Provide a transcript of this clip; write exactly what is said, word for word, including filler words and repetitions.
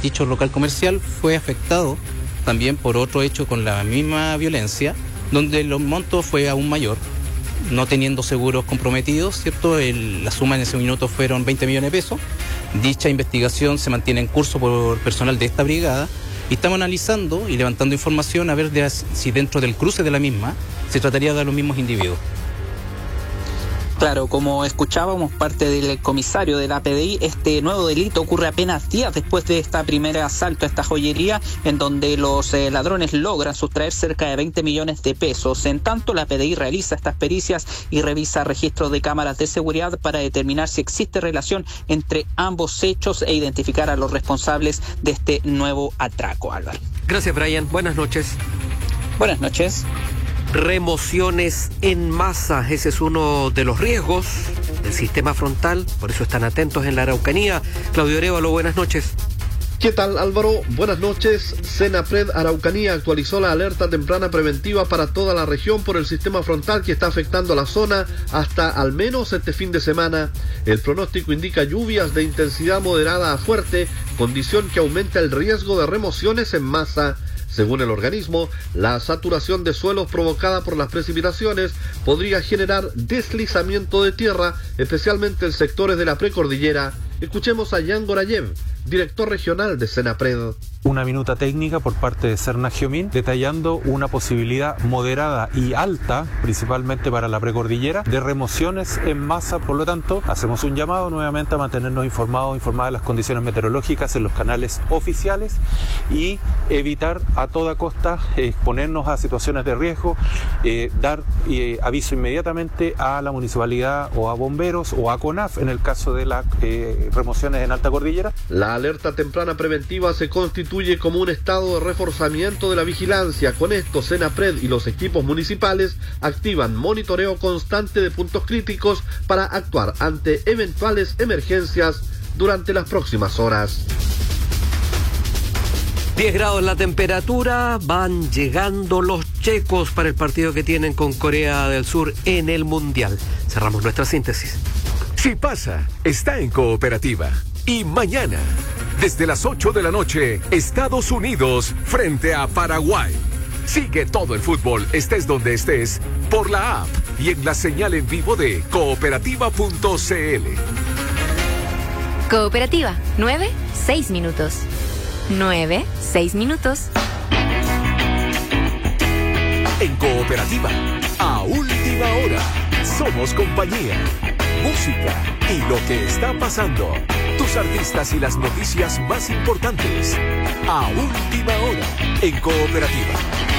dicho local comercial fue afectado también por otro hecho con la misma violencia, donde el monto fue aún mayor, no teniendo seguros comprometidos, ¿cierto? El, la suma en ese minuto fueron veinte millones de pesos. Dicha investigación se mantiene en curso por personal de esta brigada y estamos analizando y levantando información a ver de, si dentro del cruce de la misma se trataría de los mismos individuos. Claro, como escuchábamos parte del comisario de la P D I, este nuevo delito ocurre apenas días después de este primer asalto a esta joyería, en donde los eh, ladrones logran sustraer cerca de veinte millones de pesos. En tanto, la P D I realiza estas pericias y revisa registros de cámaras de seguridad para determinar si existe relación entre ambos hechos e identificar a los responsables de este nuevo atraco, Álvaro. Gracias, Brian. Buenas noches. Buenas noches. Remociones en masa, ese es uno de los riesgos del sistema frontal, por eso están atentos en la Araucanía. Claudio Arévalo, buenas noches. ¿Qué tal, Álvaro? Buenas noches. Senapred Araucanía actualizó la alerta temprana preventiva para toda la región por el sistema frontal que está afectando a la zona hasta al menos este fin de semana. El pronóstico indica lluvias de intensidad moderada a fuerte, condición que aumenta el riesgo de remociones en masa. Según el organismo, la saturación de suelos provocada por las precipitaciones podría generar deslizamiento de tierra, especialmente en sectores de la precordillera. Escuchemos a Jan Gorayev, director regional de Senapred. Una minuta técnica por parte de Cernagiomín detallando una posibilidad moderada y alta, principalmente para la precordillera, de remociones en masa. Por lo tanto, hacemos un llamado nuevamente a mantenernos informados, informadas de las condiciones meteorológicas en los canales oficiales y evitar a toda costa exponernos a situaciones de riesgo, eh, dar eh, aviso inmediatamente a la municipalidad o a bomberos o a CONAF en el caso de las eh, remociones en alta cordillera. La alerta temprana preventiva se constituye como un estado de reforzamiento de la vigilancia. Con esto, Senapred y los equipos municipales activan monitoreo constante de puntos críticos para actuar ante eventuales emergencias durante las próximas horas. diez grados la temperatura, van llegando los checos para el partido que tienen con Corea del Sur en el Mundial. Cerramos nuestra síntesis. Si pasa, está en Cooperativa. Y mañana, desde las ocho de la noche, Estados Unidos frente a Paraguay. Sigue todo el fútbol, estés donde estés, por la app y en la señal en vivo de cooperativa punto c l. Cooperativa, nueve, seis minutos. nueve, seis minutos. En Cooperativa, a última hora, somos compañía, música y lo que está pasando. Tus artistas y las noticias más importantes. A última hora, en Cooperativa.